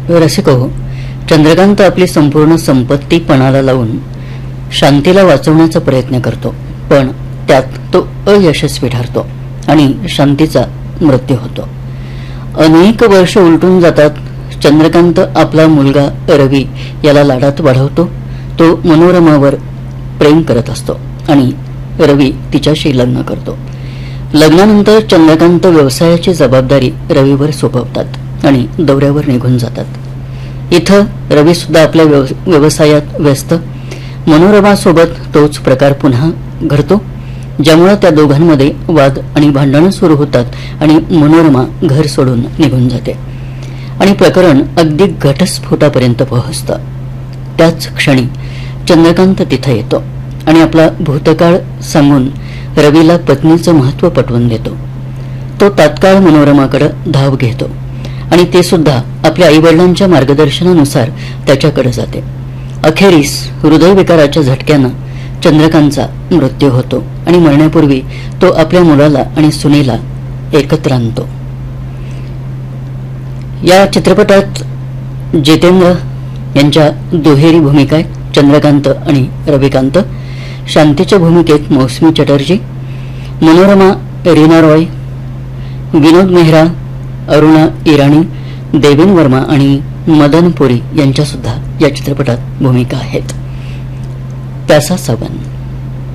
रसिको, चंद्रकांत आपली संपूर्ण संपत्ती पणाला लावून शांतीला वाचवण्याचा प्रयत्न करतो, पण त्यात तो अयशस्वी ठरतो आणि शांतीचा मृत्यू होतो. अनेक वर्ष उलटून जातात. चंद्रकांत आपला मुलगा रवी याला लाडात वाढवतो. तो मनोरमावर प्रेम करत असतो आणि रवी तिच्याशी लग्न करतो. लग्नानंतर चंद्रकांत व्यवसायाची जबाबदारी रवीवर सोपवतात आणि दौऱ्यावर निघून जातात. इथं रवी सुद्धा आपल्या व्यवसायात व्यस्त. मनोरमासोबत तोच प्रकार पुन्हा घडतो, ज्यामुळे त्या दोघांमध्ये वाद आणि भांडणं सुरू होतात आणि मनोरमा घर सोडून निघून जाते आणि प्रकरण अगदी घटस्फोटापर्यंत पोहोचतं. त्याच क्षणी चंद्रकांत तिथं येतो आणि आपला भूतकाळ सांगून रवीला पत्नीचं महत्त्व पटवून देतो. तो तात्काळ मनोरमाकडे धाव घेतो आणि ते सुद्धा आपल्या आईवडिलांच्या मार्गदर्शनानुसार त्याच्याकडे जाते. अखेरीस हृदयविकाराच्या झटक्यानं चंद्रकांतचा मृत्यू होतो आणि मरण्यापूर्वी तो आपल्या मुलाला आणि सुनेला एकत्र आणतो. या चित्रपटात जितेंद्र यांच्या दुहेरी भूमिका आहेत. चंद्रकांत आणि रविकांत. शांतीच्या भूमिकेत मौसमी चटर्जी, मनोरमा रीना रॉय, विनोद मेहरा, अरुणा इराणी, देवेन वर्मा आणि मदन पुरी यांच्या सुद्धा या चित्रपटात भूमिका आहेत. प्यासा सावन.